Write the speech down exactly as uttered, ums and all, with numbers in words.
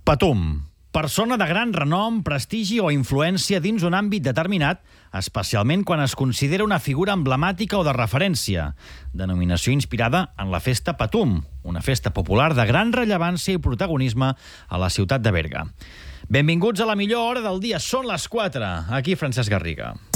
Patum. Persona de gran renom, prestigi o influència dins un àmbit determinat, especialment quan es considera una figura emblemàtica o de referència. Denominació inspirada en la festa Patum, una festa popular de gran rellevància i protagonisme a la ciutat de Berga. Benvinguts a la millor hora del dia. Són les quatre. Aquí Francesc Garriga.